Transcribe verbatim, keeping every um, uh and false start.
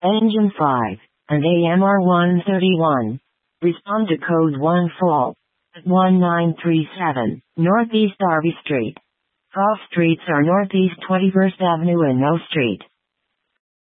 Engine five, and A M R one thirty-one. Respond to code one fault. one nine three seven, Northeast Harvey Street. Cross streets are Northeast twenty-first Avenue and No Street.